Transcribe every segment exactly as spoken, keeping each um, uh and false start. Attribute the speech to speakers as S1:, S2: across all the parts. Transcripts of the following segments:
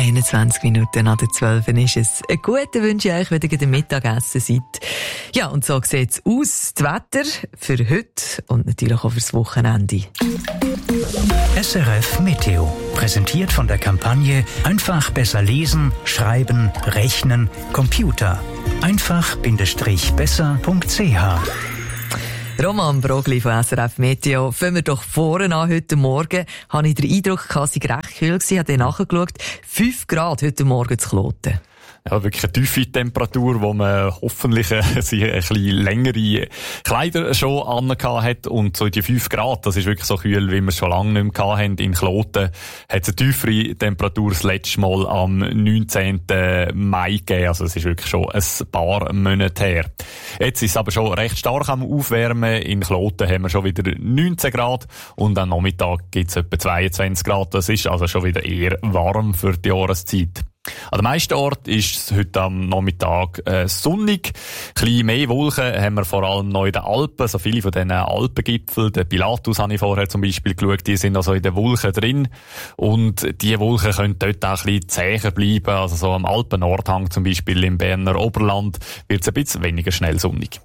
S1: einundzwanzig Minuten nach der zwölf ist es. Einen guten wünsche ich euch, wenn ihr am Mittagessen seid. Ja, und so sieht es aus. Das Wetter für heute und natürlich auch fürs Wochenende.
S2: S R F Meteo. Präsentiert von der Kampagne Einfach besser lesen, schreiben, rechnen, Computer. einfach-besser punkt c h.
S1: Roman Brogli von S R F Meteo. Fangen wir doch vorne an. Heute Morgen hatte ich den Eindruck, dass es recht kühl war. Ich habe dann nachgeschaut. fünf Grad heute Morgen zu Kloten.
S3: Ja, wirklich eine tiefe Temperatur, wo man hoffentlich äh, sich ein bisschen längere Kleider schon angehabt hat. Und so die fünf Grad, das ist wirklich so kühl, wie wir es schon lange nicht mehr hatten. In Kloten hat es eine tiefere Temperatur das letzte Mal am neunzehnten Mai gegeben. Also es ist wirklich schon ein paar Monate her. Jetzt ist es aber schon recht stark am Aufwärmen. In Kloten haben wir schon wieder neunzehn Grad und am Nachmittag gibt es etwa zweiundzwanzig Grad. Das ist also schon wieder eher warm für die Jahreszeit. An den meisten Orten ist es heute am Nachmittag äh, sonnig. Ein bisschen mehr Wolken haben wir vor allem noch in den Alpen. So viele von diesen Alpengipfeln, der Pilatus habe ich vorher zum Beispiel geschaut, die sind also in den Wolken drin. Und die Wolken können dort auch ein bisschen zäher bleiben. Also so am Alpen-Nordhang zum Beispiel im Berner Oberland wird es ein bisschen weniger schnell sonnig.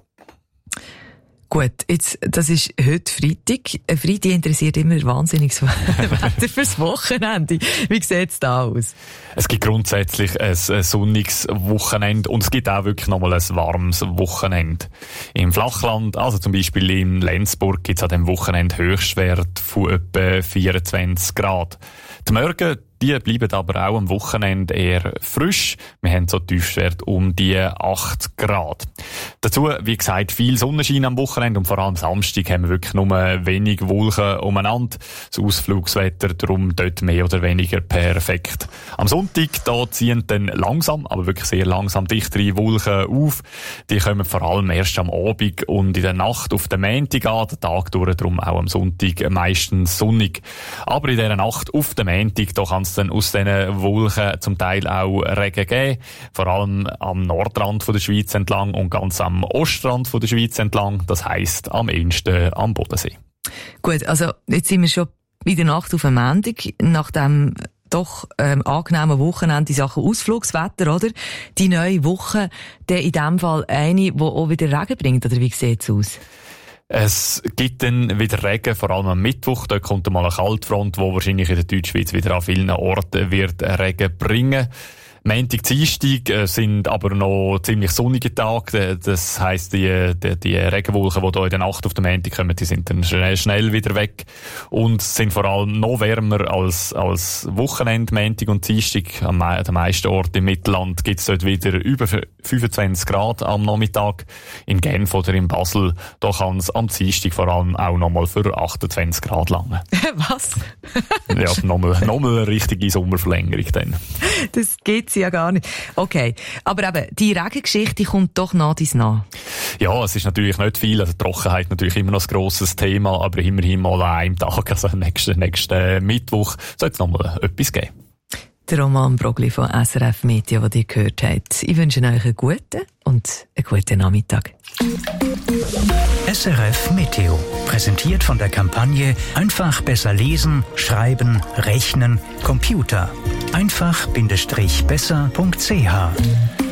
S1: Gut, jetzt, das ist heute Freitag. Ein Freitag interessiert immer wahnsinniges Wetter fürs Wochenende. Wie sieht es da aus?
S3: Es gibt grundsätzlich ein sonniges Wochenende und es gibt auch wirklich nochmal ein warmes Wochenende. Im Flachland, also zum Beispiel in Lenzburg, gibt es an diesem Wochenende Höchstwert von etwa vierundzwanzig Grad. Die Morgen, die bleiben aber auch am Wochenende eher frisch. Wir haben so Tiefstwert um die acht Grad. Dazu, wie gesagt, viel Sonnenschein am Wochenende und vor allem Samstag haben wir wirklich nur wenig Wolken umeinander. Das Ausflugswetter darum dort mehr oder weniger perfekt. Am Sonntag, da ziehen dann langsam, aber wirklich sehr langsam dichtere Wolken auf. Die kommen vor allem erst am Abend und in der Nacht auf den Montag an. Der Tag durch, darum auch am Sonntag meistens sonnig. Aber in dieser Nacht auf den Montag, da kann es dann aus diesen Wolken zum Teil auch Regen geben. Vor allem am Nordrand von der Schweiz entlang und ganz am Ostrand von der Schweiz entlang. Das heisst am ehesten am Bodensee.
S1: Gut, also jetzt sind wir schon in der Nacht auf dem Montag, nach dem doch ähm, angenehmen Wochenende in Sachen Ausflugswetter, oder? Die neue Woche, der in dem Fall eine, die auch wieder Regen bringt, oder wie sieht es aus?
S3: Es gibt dann wieder Regen, vor allem am Mittwoch. Da kommt mal eine Kaltfront, die wahrscheinlich in der Deutschschweiz wieder an vielen Orten wird Regen bringen. Montag, Dienstag äh, sind aber noch ziemlich sonnige Tage. Das heisst, die, die, die Regenwolken, die hier in der Nacht auf den Montag kommen, die sind dann schnell, schnell wieder weg. Und sind vor allem noch wärmer als, als Wochenende, Montag und Dienstag. Am den meisten Orten im Mittelland gibt es dort wieder über fünfundzwanzig Grad am Nachmittag. In Genf oder in Basel, da kann es am Dienstag vor allem auch nochmal für achtundzwanzig Grad langen.
S1: Was?
S3: Ja, nochmal, nochmal eine richtige Sommerverlängerung dann.
S1: Das gibt's ja gar nicht. Okay. Aber eben, die Regengeschichte kommt doch nach dies nach.
S3: Ja, es ist natürlich nicht viel. Also Trockenheit natürlich immer noch ein grosses Thema, aber immerhin mal an einem Tag, also nächsten, nächsten Mittwoch, soll es nochmal etwas geben.
S1: Der Roman Brogli von S R F Meteo, den ihr gehört habt. Ich wünsche euch einen guten und einen guten Nachmittag.
S2: S R F Meteo. Präsentiert von der Kampagne Einfach besser lesen, schreiben, rechnen, Computer. einfach-besser punkt c h.